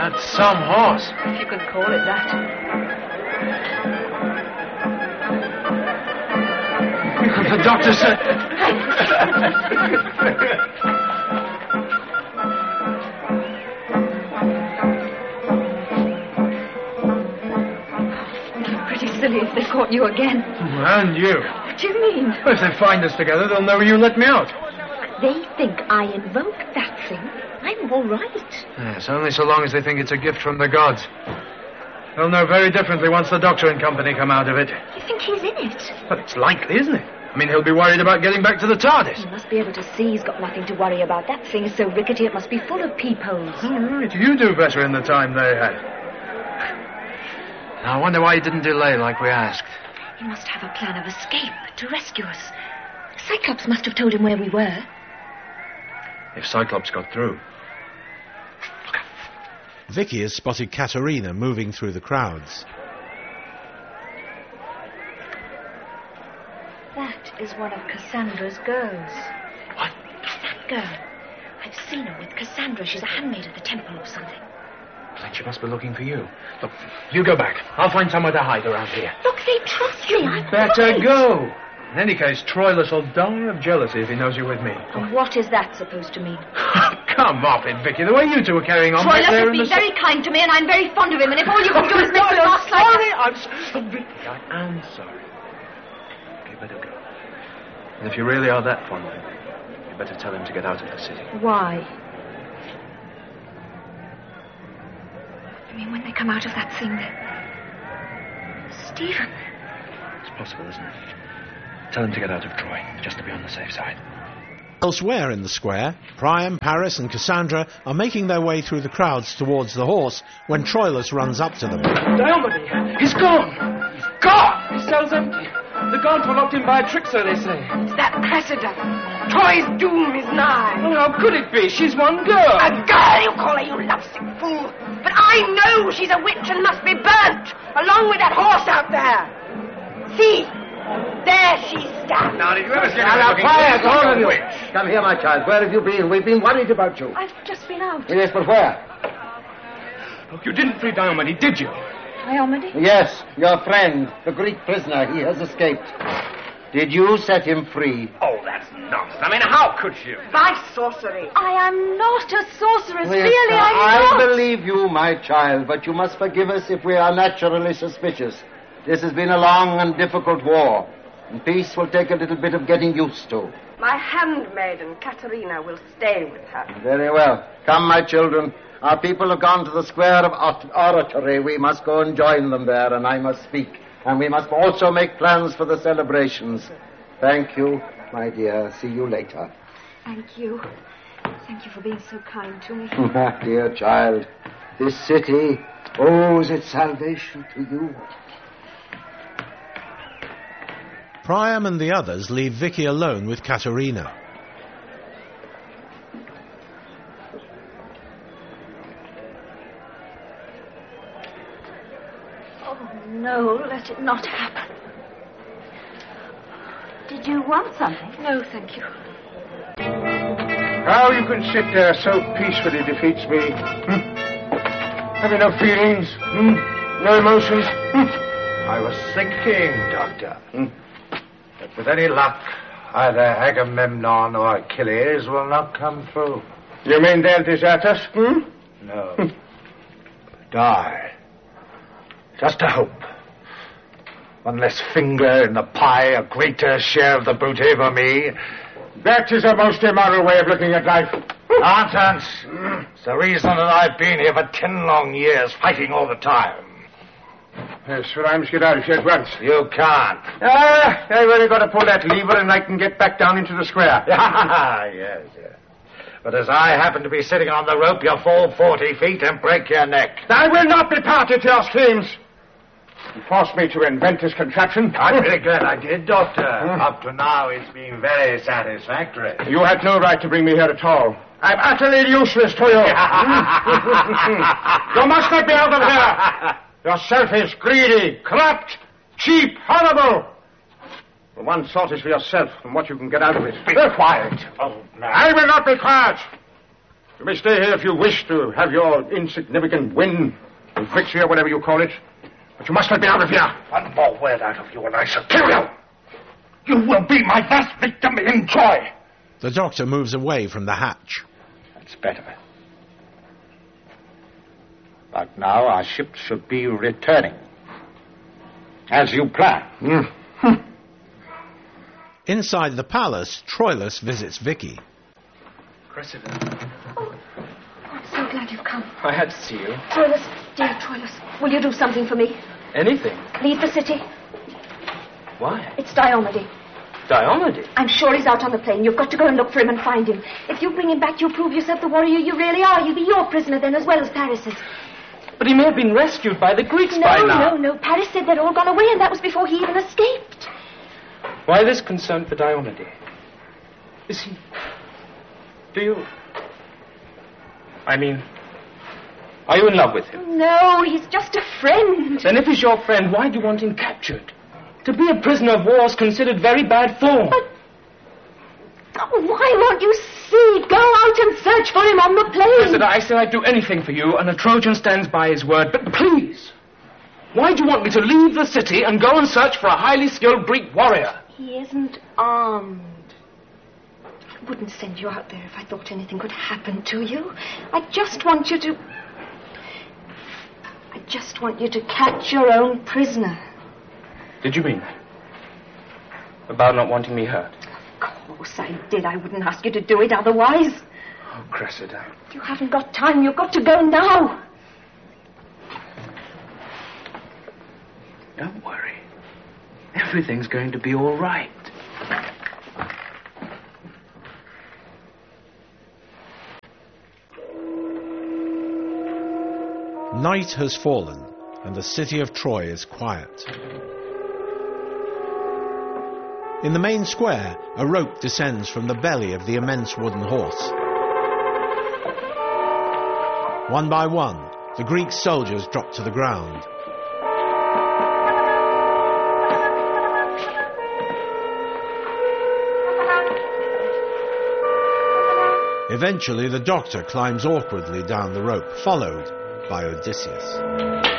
That's some horse. If you can call it that. The doctor said... Pretty silly if they caught you again. And you. What do you mean? Well, if they find us together, they'll know you let me out. They think I invoked that thing. I'm all right. Yes, only so long as they think it's a gift from the gods. They'll know very differently once the Doctor and company come out of it. You think he's in it? But it's likely, isn't it? I mean, he'll be worried about getting back to the TARDIS. He must be able to see he's got nothing to worry about. That thing is so rickety it must be full of peepholes. All right, you do better in the time they had. I wonder why he didn't delay like we asked. He must have a plan of escape to rescue us. Cyclops must have told him where we were. If Cyclops got through. Vicky has spotted Katerina moving through the crowds. That is one of Cassandra's girls. What? That girl. I've seen her with Cassandra. She's a handmaid at the temple or something. Then she must be looking for you. Look, you go back. I'll find somewhere to hide around here. Look, they trust me. I'm Better fine. go. In any case, Troilus will die of jealousy if he knows you're with me. And what is that supposed to mean? Come off it, Vicky. The way you two are carrying on back Troilus there has in been the... very kind to me, and I'm very fond of him, and if all you can do is make me laugh like... I'm sorry. Vicky, I am sorry. You better go. And if you really are that fond of him, you better tell him to get out of the city. Why? I mean, when they come out of that thing, Stephen... It's possible, isn't it? Tell him to get out of Troy, just to be on the safe side. Elsewhere in the square, Priam, Paris and Cassandra are making their way through the crowds towards the horse when Troilus runs up to them. Diomede! He's gone! He's gone! His cell's empty. The guards were locked in by a trickster, they say. It's that Cressida. Troy's doom is nigh. Oh, how could it be? She's one girl. A girl, you call her, you lovesick fool. But I know she's a witch and must be burnt, along with that horse out there. See? There she stands. Now, did you ever see quiet, all of you. Come here, my child. Where have you been? We've been worried about you. I've just been out. Yes, but where? Look, you didn't free Diomede, did you? Diomede? Yes, your friend, the Greek prisoner. He has escaped. Did you set him free? Oh, that's nonsense. I mean, how could you? By sorcery. I am not a sorceress. Yes, really, I'm I not. believe you, my child, but you must forgive us if we are naturally suspicious. This has been a long and difficult war, and peace will take a little bit of getting used to. My handmaiden, Katerina, will stay with her. Very well. Come, my children. Our people have gone to the square of oratory. We must go and join them there, and I must speak. And we must also make plans for the celebrations. Thank you, my dear. See you later. Thank you. Thank you for being so kind to me. My dear child, this city owes its salvation to you. Priam and the others leave Vicky alone with Katerina. Oh, no, let it not happen. Did you want something? No, thank you. How you can sit there so peacefully defeats me. Having no feelings, no emotions. I was thinking, Doctor, that with any luck, either Agamemnon or Achilles will not come through. You mean they'll desert us? No. Die. Just a hope. One less finger in the pie, a greater share of the booty for me. That is a most immoral way of looking at life. Nonsense. It's the reason that I've been here for 10 long years, fighting all the time. Yes, well, I must get out of here at once. You can't. I've only got to pull that lever and I can get back down into the square. Yes. But as I happen to be sitting on the rope, you'll fall 40 feet and break your neck. I will not be party to your schemes. You forced me to invent this contraption. I'm very glad I did, Doctor. Up to now, it's been very satisfactory. You had no right to bring me here at all. I'm utterly useless to you. You must let me out of here. You're selfish, greedy, corrupt, cheap, horrible. The one thought is for yourself and what you can get out of it. Be quiet. Oh, no. I will not be quiet. You may stay here if you wish to have your insignificant win, or victory, or whatever you call it. But you must let me out of here. One more word out of you and I shall kill you. You will be my last victim in Troy. The doctor moves away from the hatch. That's better. But now our ship should be returning. As you planned. Inside the palace, Troilus visits Vicky. Cressida, I'm so glad you've come. I had to see you. Troilus, dear Troilus, will you do something for me? Anything? Leave the city. Why? It's Diomede. Diomede? I'm sure he's out on the plain. You've got to go and look for him and find him. If you bring him back, you'll prove yourself the warrior you really are. He'll be your prisoner then as well as Paris's. But he may have been rescued by the Greeks by now. No. Paris said they'd all gone away, and that was before he even escaped. Why this concern for Diomede? Is he... Do you... I mean... Are you in love with him? No, he's just a friend. Then if he's your friend, why do you want him captured? To be a prisoner of war is considered very bad form. But why won't you see? Go out and search for him on the plain. Cressida, I said I'd do anything for you, and a Trojan stands by his word. But please, why do you want me to leave the city and go and search for a highly skilled Greek warrior? He isn't armed. I wouldn't send you out there if I thought anything could happen to you. I just want you to catch your own prisoner. Did you mean that? About not wanting me hurt? Of course I did. I wouldn't ask you to do it otherwise. Oh, Cressida. You haven't got time. You've got to go now. Don't worry. Everything's going to be all right. Night has fallen, and the city of Troy is quiet. In the main square, a rope descends from the belly of the immense wooden horse. One by one, the Greek soldiers drop to the ground. Eventually, the doctor climbs awkwardly down the rope, followed by Odysseus.